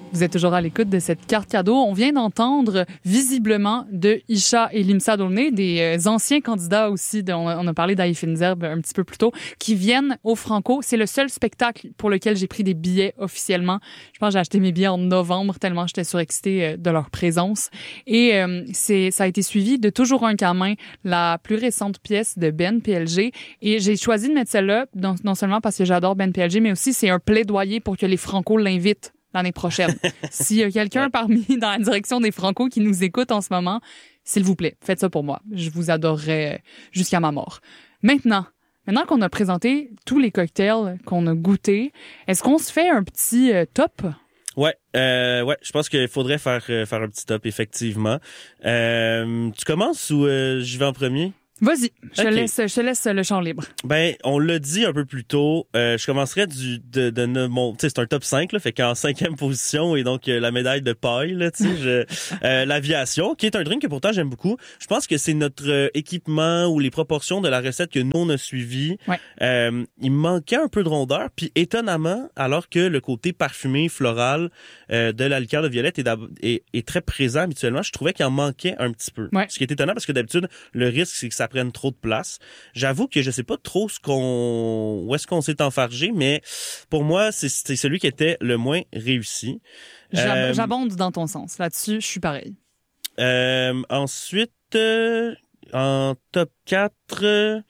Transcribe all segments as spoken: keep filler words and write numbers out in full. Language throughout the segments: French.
Vous êtes toujours à l'écoute de cette carte cadeau. On vient d'entendre visiblement de Isha et Limsa Dolné, des euh, anciens candidats aussi, de, on, a, on a parlé d'Aïe Finzerbe un petit peu plus tôt, qui viennent au Franco. C'est le seul spectacle pour lequel j'ai pris des billets officiellement. Je pense que j'ai acheté mes billets en novembre tellement j'étais surexcitée euh, de leur présence. Et euh, c'est, ça a été suivi de Toujours un camin, la plus récente pièce de Ben P L G. Et j'ai choisi de mettre celle-là, non, non seulement parce que j'adore Ben P L G, mais aussi c'est un plaidoyer pour que les Franco l'invitent l'année prochaine. S'il y a quelqu'un ouais. parmi dans la direction des Franco qui nous écoute en ce moment, s'il vous plaît, faites ça pour moi. Je vous adorerai jusqu'à ma mort. Maintenant, maintenant qu'on a présenté tous les cocktails qu'on a goûtés, est-ce qu'on se fait un petit euh, top? Ouais, euh, ouais, je pense qu'il faudrait faire euh, faire un petit top, effectivement. Euh, tu commences ou euh, je vais en premier? Vas-y, je, okay. te laisse, je te laisse le champ libre. Ben, on l'a dit un peu plus tôt, euh, je commencerais du de, de, de mon, tu sais, c'est un top cinq, là, fait qu'en cinquième position, et donc euh, la médaille de paille, là, tu sais, je, euh, l'aviation, qui est un drink que pourtant j'aime beaucoup. Je pense que c'est notre euh, équipement ou les proportions de la recette que nous on a suivi. Ouais. Euh, il manquait un peu de rondeur, puis étonnamment, alors que le côté parfumé, floral euh, de la liqueur de violette est, est, est très présent habituellement, je trouvais qu'il en manquait un petit peu. Ouais. Ce qui est étonnant parce que d'habitude, le risque c'est que ça prennent trop de place. J'avoue que je sais pas trop ce qu'on, où est-ce qu'on s'est enfargé, mais pour moi, c'est, c'est celui qui était le moins réussi. J'ab- euh, J'abonde dans ton sens. Là-dessus, je suis pareil. Euh, ensuite, euh, en top quatre, euh,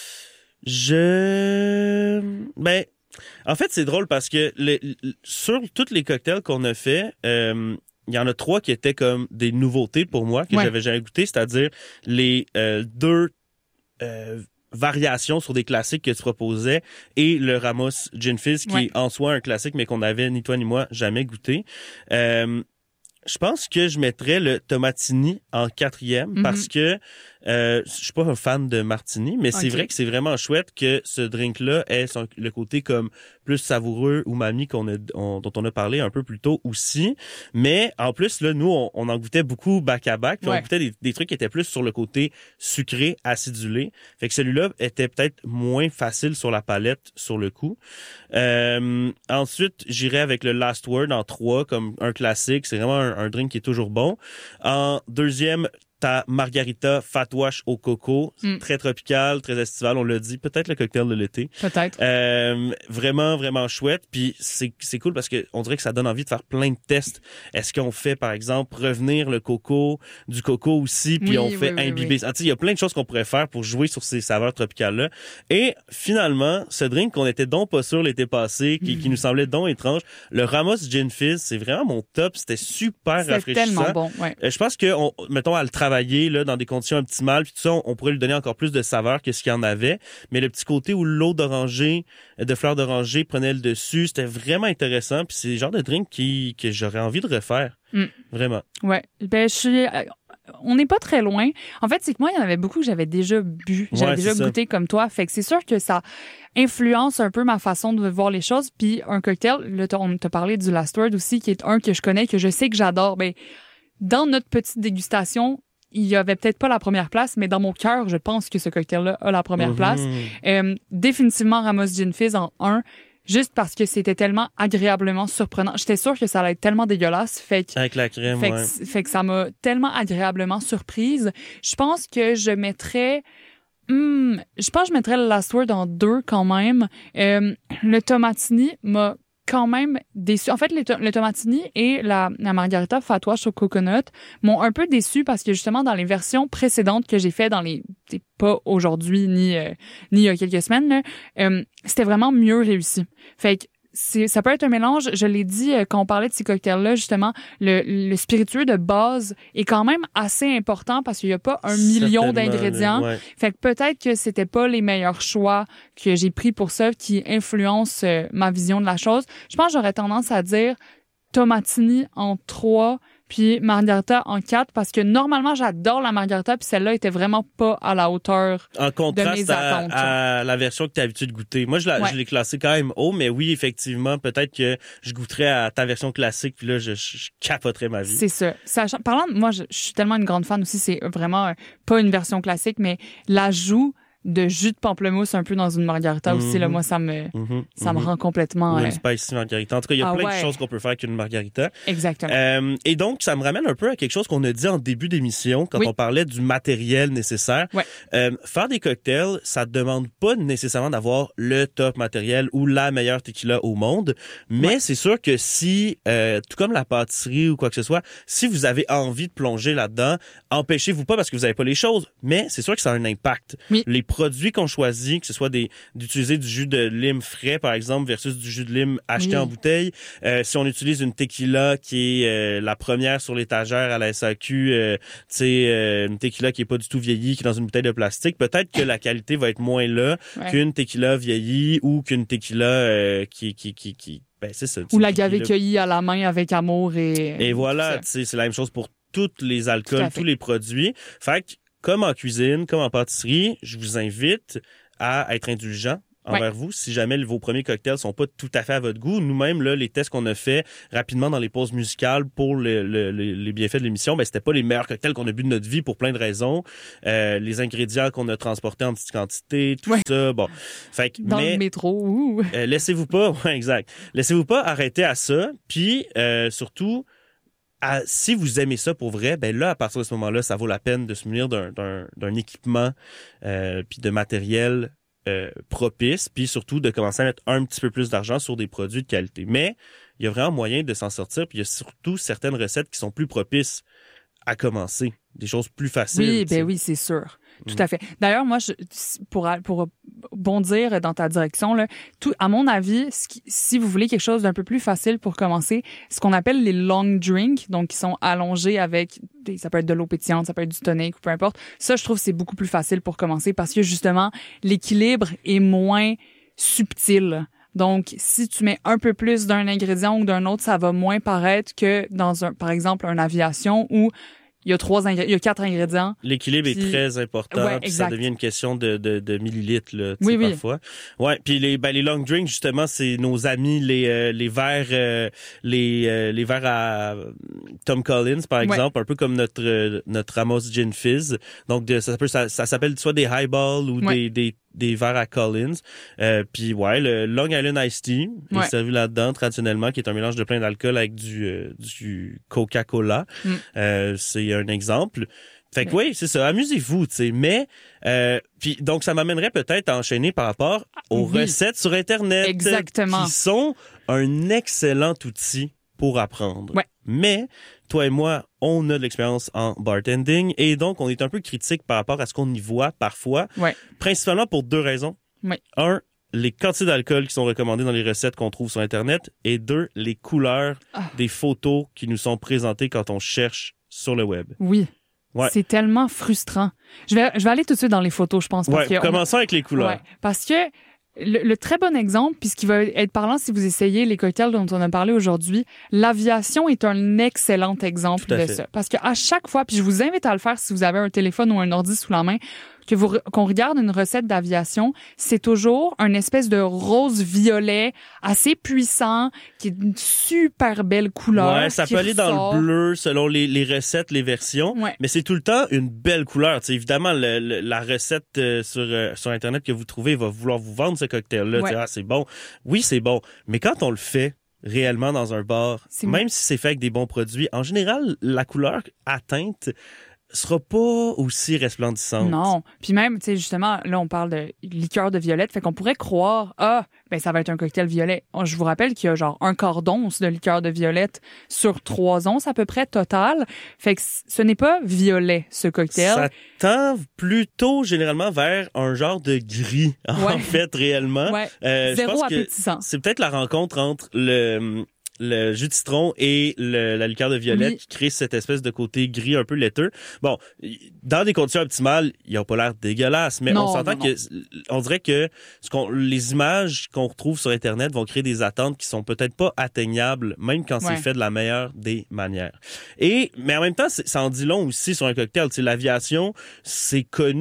je... Ben, en fait, c'est drôle parce que le, le, sur tous les cocktails qu'on a fait, euh, il y en a trois qui étaient comme des nouveautés pour moi, que ouais. j'avais jamais goûté, c'est-à-dire les euh, deux Euh, variations sur des classiques que tu proposais et le Ramos Gin Fizz qui ouais. est en soi un classique mais qu'on n'avait ni toi ni moi jamais goûté. Euh, je pense que je mettrais le Tomatini en quatrième mm-hmm. parce que euh, je suis pas un fan de martini, mais okay. c'est vrai que c'est vraiment chouette que ce drink-là ait son, le côté comme plus savoureux, umami qu'on a, on, dont on a parlé un peu plus tôt aussi. Mais en plus, là, nous, on, on en goûtait beaucoup back-à-back, puis ouais. on goûtait des, des trucs qui étaient plus sur le côté sucré, acidulé. Fait que celui-là était peut-être moins facile sur la palette sur le coup. Euh, ensuite, j'irais avec le Last Word en trois, comme un classique. C'est vraiment un, un drink qui est toujours bon. En deuxième, ta margarita fatwash au coco, mm. très tropical, très estival, on l'a dit, peut-être le cocktail de l'été. Peut-être. Euh, vraiment, vraiment chouette. Puis c'est c'est cool parce que on dirait que ça donne envie de faire plein de tests. Est-ce qu'on fait, par exemple, revenir le coco, du coco aussi, puis oui, on fait oui, imbiber. Oui, oui. Ah, tu sais, il y a plein de choses qu'on pourrait faire pour jouer sur ces saveurs tropicales-là. Et finalement, ce drink qu'on était donc pas sûr l'été passé, qui, mm. qui nous semblait donc étrange, le Ramos Gin Fizz, c'est vraiment mon top. C'était super c'est rafraîchissant. Tellement bon, ouais. Euh, je pense que, on, mettons, à le travailler là, dans des conditions optimales, puis tout ça, on, on pourrait lui donner encore plus de saveur que ce qu'il y en avait. Mais le petit côté où l'eau d'oranger, de fleurs d'oranger prenait le dessus, c'était vraiment intéressant. Puis c'est le genre de drink qui, que j'aurais envie de refaire. Mm. Vraiment. Ouais. Ben, je suis... On n'est pas très loin. En fait, c'est que moi, il y en avait beaucoup que j'avais déjà bu. J'avais ouais, déjà goûté comme toi. Fait que c'est sûr que ça influence un peu ma façon de voir les choses. Puis un cocktail, là, on t'a parlé du Last Word aussi, qui est un que je connais, que je sais que j'adore. Ben, dans notre petite dégustation, il y avait peut-être pas la première place, mais dans mon cœur, je pense que ce cocktail-là a la première mm-hmm. place. Euh, définitivement Ramos Gin Fizz en un, juste parce que c'était tellement agréablement surprenant. J'étais sûre que ça allait être tellement dégueulasse. Fait que, avec la crème, fait ouais. que, fait que ça m'a tellement agréablement surprise. Je pense que je mettrais... Hmm, je pense que je mettrais le Last Word en deux quand même. Euh, le Tomatini m'a quand même déçu. En fait, le, to- le Tomatini et la, la Margarita Fatwash au coconut m'ont un peu déçu parce que justement, dans les versions précédentes que j'ai fait dans les... C'est pas aujourd'hui ni, euh, ni il y a quelques semaines, là, euh, c'était vraiment mieux réussi. Fait que c'est, ça peut être un mélange, je l'ai dit euh, quand on parlait de ces cocktails-là, justement, le, le spiritueux de base est quand même assez important parce qu'il y a pas un million d'ingrédients. Ouais. Fait que peut-être que c'était pas les meilleurs choix que j'ai pris pour ça qui influencent euh, ma vision de la chose. Je pense que j'aurais tendance à dire Tomatini en trois, puis Margarita en quatre, parce que normalement, j'adore la Margarita, puis celle-là était vraiment pas à la hauteur en contraste de mes attentes. À, à la version que tu as l'habitude de goûter. Moi, je, la, ouais. je l'ai classée quand même haut, mais oui, effectivement, peut-être que je goûterais à ta version classique, puis là, je, je, je capoterais ma vie. C'est ça. Sachant, parlant de moi, je, je suis tellement une grande fan aussi, c'est vraiment euh, pas une version classique, mais l'ajout de jus de pamplemousse un peu dans une margarita mm-hmm. aussi, là, moi, ça me, mm-hmm. ça me rend complètement... Ou une euh... spicy margarita. En tout cas, il y a ah, plein ouais. de choses qu'on peut faire avec une margarita. Exactement. Euh, et donc, ça me ramène un peu à quelque chose qu'on a dit en début d'émission quand oui. on parlait du matériel nécessaire. Ouais. Euh, faire des cocktails, ça ne demande pas nécessairement d'avoir le top matériel ou la meilleure tequila au monde, mais ouais. c'est sûr que si, euh, tout comme la pâtisserie ou quoi que ce soit, si vous avez envie de plonger là-dedans, empêchez-vous pas parce que vous n'avez pas les choses, mais c'est sûr que ça a un impact. Oui. Les produits qu'on choisit, que ce soit des d'utiliser du jus de lime frais, par exemple, versus du jus de lime acheté oui. en bouteille, euh, si on utilise une tequila qui est euh, la première sur l'étagère à la S A Q, euh, tu sais, euh, une tequila qui est pas du tout vieillie, qui est dans une bouteille de plastique, peut-être que la qualité va être moins là ouais. qu'une tequila vieillie ou qu'une tequila euh, qui, qui, qui, qui, ben c'est ça. Ou l'agave cueillie à la main avec amour et... Et voilà, tu sais, c'est la même chose pour tous les alcools, tous les produits. Fait que, comme en cuisine, comme en pâtisserie, je vous invite à être indulgent envers ouais. vous. Si jamais vos premiers cocktails sont pas tout à fait à votre goût, nous-mêmes, là, les tests qu'on a fait rapidement dans les pauses musicales pour le, le, le, les bienfaits de l'émission, ben, c'était pas les meilleurs cocktails qu'on a bu de notre vie pour plein de raisons. Euh, les ingrédients qu'on a transportés en petite quantité, tout ouais. ça, bon. Fait que, dans mais, le métro, ouh. Euh, laissez-vous pas, ouais, exact. Laissez-vous pas arrêter à ça, puis euh, surtout, À, si vous aimez ça pour vrai, ben là, à partir de ce moment-là, ça vaut la peine de se munir d'un, d'un, d'un équipement euh, puis de matériel euh, propice, puis surtout de commencer à mettre un petit peu plus d'argent sur des produits de qualité. Mais il y a vraiment moyen de s'en sortir, puis il y a surtout certaines recettes qui sont plus propices à commencer, des choses plus faciles. Oui, ben oui, c'est sûr. Tout mmh. à fait. D'ailleurs, moi, je, pour, pour bondir dans ta direction, là, tout, à mon avis, si vous voulez quelque chose d'un peu plus facile pour commencer, ce qu'on appelle les long drinks, donc qui sont allongés avec, des, ça peut être de l'eau pétillante, ça peut être du tonic ou peu importe. Ça, je trouve que c'est beaucoup plus facile pour commencer parce que justement, l'équilibre est moins subtil. Donc, si tu mets un peu plus d'un ingrédient ou d'un autre, ça va moins paraître que dans un, par exemple, une aviation où il y a trois ingrédients, il y a quatre ingrédients. L'équilibre puis... est très important. Ouais, puis ça devient une question de, de, de millilitres, là, oui, oui. parfois. Ouais. Puis les, ben, les long drinks, justement, c'est nos amis, les, euh, les verres, euh, les, euh, les verres à Tom Collins, par exemple, ouais. un peu comme notre, euh, notre Ramos Gin Fizz. Donc, de, ça, peut, ça, ça s'appelle soit des highballs ou ouais. des, des, des verres à Collins. Euh, puis ouais, le Long Island Iced Tea ouais. est servi là-dedans traditionnellement, qui est un mélange de plein d'alcool avec du, euh, du Coca-Cola. Mm. Euh, c'est un exemple. Fait que oui, c'est ça. Amusez-vous, tu sais. Mais euh, puis donc ça m'amènerait peut-être à enchaîner par rapport aux oui. recettes sur Internet, exactement, qui sont un excellent outil pour apprendre. Ouais. Mais toi et moi, on a de l'expérience en bartending et donc on est un peu critique par rapport à ce qu'on y voit parfois, ouais. principalement pour deux raisons. Ouais. Un, les quantités d'alcool qui sont recommandées dans les recettes qu'on trouve sur Internet, et deux, les couleurs ah. des photos qui nous sont présentées quand on cherche sur le web. Oui. Ouais. C'est tellement frustrant. Je vais, je vais aller tout de suite dans les photos, je pense. Parce ouais, que commençons on... avec les couleurs. Ouais, parce que le, le très bon exemple, puis ce qui va être parlant si vous essayez les cocktails dont on a parlé aujourd'hui, l'aviation est un excellent exemple de fait. ça. Parce qu'à chaque fois, puis je vous invite à le faire si vous avez un téléphone ou un ordi sous la main, que vous, qu'on regarde une recette d'aviation, c'est toujours une espèce de rose-violet assez puissant, qui est une super belle couleur. Ouais, ça peut aller ressort. dans le bleu selon les, les recettes, les versions, ouais. mais c'est tout le temps une belle couleur. T'sais, évidemment, le, le, la recette euh, sur, euh, sur Internet que vous trouvez va vouloir vous vendre ce cocktail-là. Ouais. Ah, c'est bon. Oui, c'est bon. Mais quand on le fait réellement dans un bar, c'est même bon. si c'est fait avec des bons produits, en général, la couleur atteinte sera pas aussi resplendissante. Non. Puis même, tu sais, justement, là, on parle de liqueur de violette, fait qu'on pourrait croire, ah, ben ça va être un cocktail violet. Je vous rappelle qu'il y a genre un quart d'once de liqueur de violette sur trois onces à peu près total. Fait que ce n'est pas violet, ce cocktail. Ça tend plutôt généralement vers un genre de gris, en ouais. fait, réellement. Ouais. Euh, Zéro je pense appétissant. Que c'est peut-être la rencontre entre le... le jus de citron et le, la liqueur de violette oui. qui crée cette espèce de côté gris un peu laiteux. Bon, dans des conditions optimales, il n'a pas l'air dégueulasse, mais non, on s'entend non, que non. on dirait que ce qu'on, les images qu'on retrouve sur Internet vont créer des attentes qui sont peut-être pas atteignables, même quand ouais. c'est fait de la meilleure des manières. Et mais en même temps, ça en dit long aussi sur un cocktail. Tu sais, l'aviation, c'est connu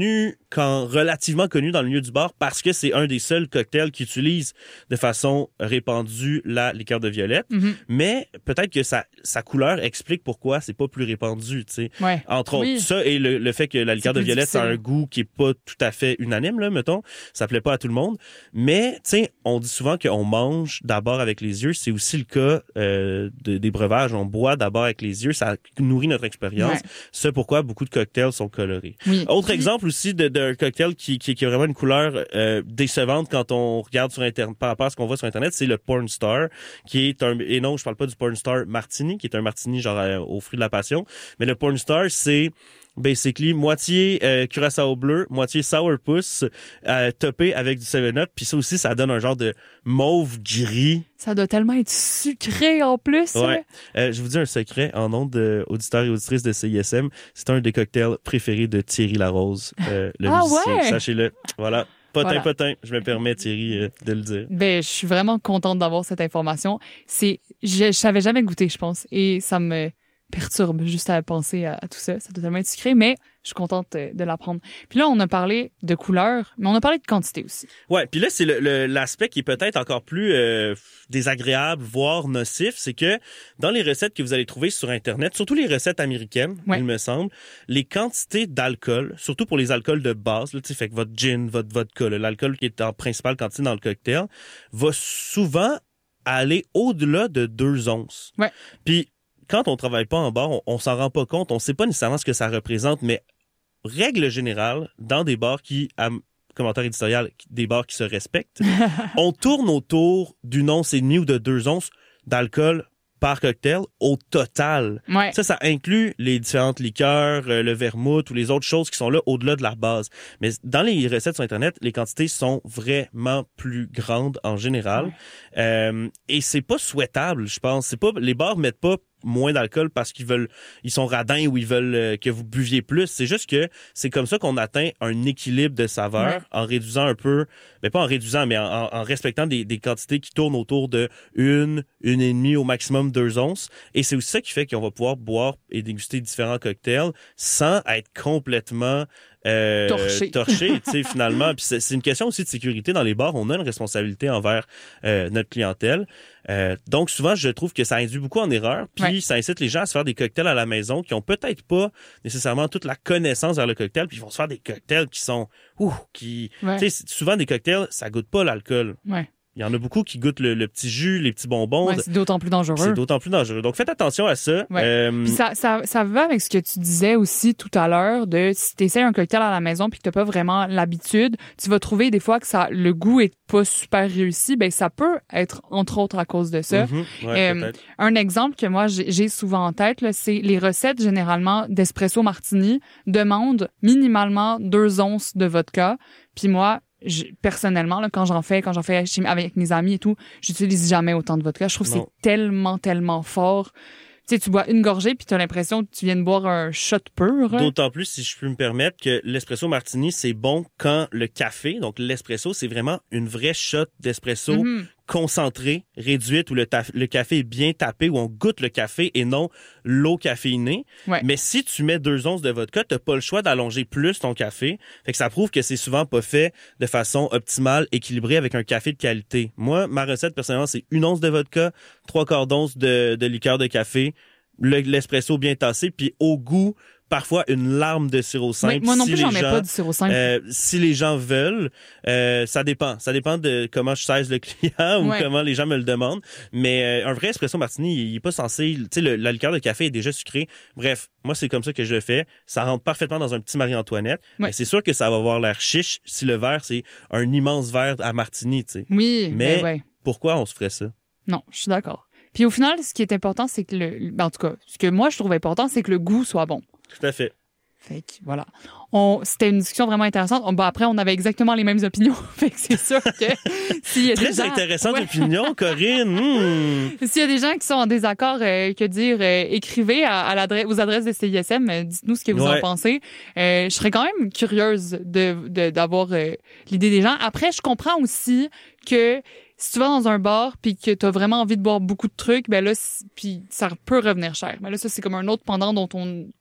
quand relativement connu dans le milieu du bar parce que c'est un des seuls cocktails qui utilise de façon répandue la liqueur de violette. Mm-hmm. Mais peut-être que sa, sa couleur explique pourquoi c'est pas plus répandu, tu sais. Ouais. Entre autres, oui. ça et le, le fait que la liqueur de violette difficile. A un goût qui est pas tout à fait unanime, là, mettons. Ça plaît pas à tout le monde. Mais, tu sais, on dit souvent qu'on mange d'abord avec les yeux. C'est aussi le cas euh, de, des breuvages. On boit d'abord avec les yeux. Ça nourrit notre expérience. Ouais. C'est pourquoi beaucoup de cocktails sont colorés. Oui. Autre oui. exemple aussi de, de un cocktail qui, qui, qui a vraiment une couleur euh, décevante quand on regarde sur Internet, par rapport à ce qu'on voit sur Internet, c'est le Porn Star, qui est un, et non, je parle pas du Porn Star Martini, qui est un martini genre euh, au fruit de la passion, mais le Porn Star, c'est basically moitié euh, curaçao bleu, moitié sourpuss, euh, topé avec du seven up, puis ça aussi, ça donne un genre de mauve gris. Ça doit tellement être sucré en plus. Ouais. Euh, je vous dis un secret, en nom d'auditeurs et auditrices de C I S M, c'est un des cocktails préférés de Thierry Larose, euh, le ah musicien. Ouais? Sachez-le. Voilà. Potin, voilà. potin. Je me permets, Thierry, euh, de le dire. Ben, je suis vraiment contente d'avoir cette information. C'est, je, je savais jamais goûter, je pense, et ça me perturbe juste à penser à, à tout ça. Ça doit tellement être sucré, mais je suis contente de l'apprendre. Puis là, on a parlé de couleur, mais on a parlé de quantité aussi. Ouais, puis là, c'est le, le, l'aspect qui est peut-être encore plus euh, désagréable, voire nocif, c'est que dans les recettes que vous allez trouver sur Internet, surtout les recettes américaines, ouais. il me semble, les quantités d'alcool, surtout pour les alcools de base, là, tu sais, fait que votre gin, votre vodka, là, l'alcool qui est en principale quantité dans le cocktail, va souvent aller au-delà de deux onces. Ouais. Puis quand on travaille pas en bar, on, on s'en rend pas compte, on sait pas nécessairement ce que ça représente, mais règle générale, dans des bars qui, à commentaire éditorial, des bars qui se respectent, on tourne autour d'une once et demie ou de deux onces d'alcool par cocktail au total. Ouais. Ça, ça inclut les différentes liqueurs, euh, le vermouth ou les autres choses qui sont là au-delà de la base. Mais dans les recettes sur Internet, les quantités sont vraiment plus grandes en général. Ouais. Euh, et c'est pas souhaitable, je pense. C'est pas, les bars mettent pas moins d'alcool parce qu'ils veulent, ils sont radins ou ils veulent euh, que vous buviez plus. C'est juste que c'est comme ça qu'on atteint un équilibre de saveur ouais. en réduisant un peu, mais pas en réduisant, mais en, en respectant des, des quantités qui tournent autour de une, une et demie au maximum deux onces. Et c'est aussi ça qui fait qu'on va pouvoir boire et déguster différents cocktails sans être complètement Euh, torché, torché tu sais, finalement. Puis c'est, c'est une question aussi de sécurité dans les bars. On a une responsabilité envers euh, notre clientèle. Euh, donc, souvent, je trouve que ça induit beaucoup en erreur. Puis, ouais. ça incite les gens à se faire des cocktails à la maison qui ont peut-être pas nécessairement toute la connaissance vers le cocktail. Puis, ils vont se faire des cocktails qui sont... Ouh, qui... Ouais. Tu sais, souvent, des cocktails, ça goûte pas l'alcool. Ouais. Il y en a beaucoup qui goûtent le, le petit jus, les petits bonbons. Ouais, c'est d'autant plus dangereux. C'est d'autant plus dangereux. Donc, faites attention à ça. Ouais. Euh... Puis ça, ça, ça va avec ce que tu disais aussi tout à l'heure de si tu essaies un cocktail à la maison puis que tu n'as pas vraiment l'habitude, tu vas trouver des fois que ça, le goût est pas super réussi. Ben ça peut être entre autres à cause de ça. Mm-hmm. Ouais, euh, un exemple que moi j'ai, j'ai souvent en tête, là, c'est les recettes généralement d'espresso martini demandent minimalement deux onces de vodka. Puis moi, Je, personnellement, là, quand j'en fais, quand j'en fais chez, avec mes amis et tout, j'utilise jamais autant de vodka. Je trouve que non. c'est tellement, tellement fort. Tu sais, tu bois une gorgée puis t'as l'impression que tu viens de boire un shot pur. D'autant plus, si je peux me permettre, que l'espresso martini, c'est bon quand le café, donc l'espresso, c'est vraiment une vraie shot d'espresso mm-hmm. concentrée, réduite, où le, taf- le café est bien tapé, où on goûte le café et non l'eau caféinée. Ouais. Mais si tu mets deux onces de vodka, t'as pas le choix d'allonger plus ton café. Fait que ça prouve que c'est souvent pas fait de façon optimale, équilibrée avec un café de qualité. Moi, ma recette, personnellement, c'est une once de vodka, trois quarts d'once de, de liqueur de café, le, l'espresso bien tassé, puis au goût, parfois une larme de sirop simple. Oui, moi non si plus, j'en mets gens, pas du sirop simple. Euh, si les gens veulent, euh, ça dépend. Ça dépend de comment je saisis le client ou ouais. comment les gens me le demandent. Mais euh, un vrai espresso martini, il est pas censé... Tu sais, le, la liqueur de café est déjà sucrée. Bref, moi, c'est comme ça que je le fais. Ça rentre parfaitement dans un petit Marie-Antoinette. Ouais. Mais c'est sûr que ça va avoir l'air chiche si le verre, c'est un immense verre à martini, tu sais. Oui, mais ben ouais. pourquoi on se ferait ça? Non, je suis d'accord. Puis au final, ce qui est important, c'est que le... Ben, en tout cas, ce que moi, je trouve important, c'est que le goût soit bon. Tout à fait. Fait que, voilà. On, c'était une discussion vraiment intéressante. On, ben après, on avait exactement les mêmes opinions. Fait que c'est sûr que s'il y a Très des gens... intéressante ouais. opinion, Corinne. Mmh. S'il y a des gens qui sont en désaccord, euh, que dire, euh, écrivez à, à l'adresse, aux adresses de C I S M, euh, dites-nous ce que vous ouais. en pensez. Euh, je serais quand même curieuse de, de, d'avoir euh, l'idée des gens. Après, je comprends aussi que si tu vas dans un bar puis que tu as vraiment envie de boire beaucoup de trucs, ben là, puis ça peut revenir cher. Mais là, ça, c'est comme un autre pendant dont on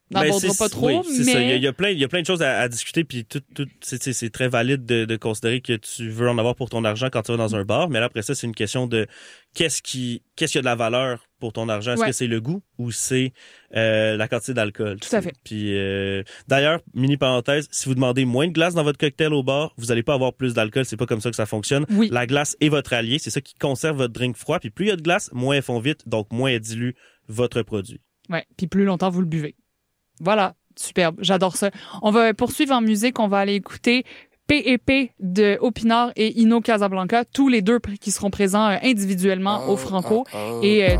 n'abordera ben, pas trop, oui, c'est mais... ça. Il y a, il y a plein, il y a plein de choses à, à discuter, puis tout, tout, c'est, c'est, c'est très valide de, de considérer que tu veux en avoir pour ton argent quand tu vas dans un bar, mais là, après ça, c'est une question de qu'est-ce qui, qu'est-ce qui a de la valeur pour ton argent? Est-ce ouais. que c'est le goût ou c'est euh, la quantité d'alcool? Tout à fait. Puis euh, d'ailleurs, mini parenthèse, si vous demandez moins de glace dans votre cocktail au bar, vous allez pas avoir plus d'alcool. C'est pas comme ça que ça fonctionne. Oui. La glace est votre allié, c'est ça qui conserve votre drink froid. Puis plus il y a de glace, moins elles font vite, donc moins elles diluent votre produit. Ouais. Puis plus longtemps vous le buvez. Voilà. Superbe, j'adore ça. On va poursuivre en musique, on va aller écouter P et P de Opinard et Ino Casablanca, tous les deux qui seront présents individuellement au Franco. Et euh,